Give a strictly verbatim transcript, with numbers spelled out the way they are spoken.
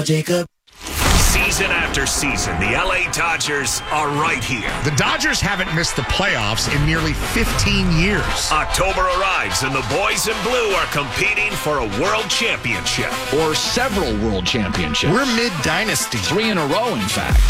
Jacob. Season after season, the L A Dodgers are right here. The Dodgers haven't missed the playoffs in nearly fifteen years. October arrives and the boys in blue are competing for a world championship. Or several world championships. We're mid-dynasty. Three in a row, in fact.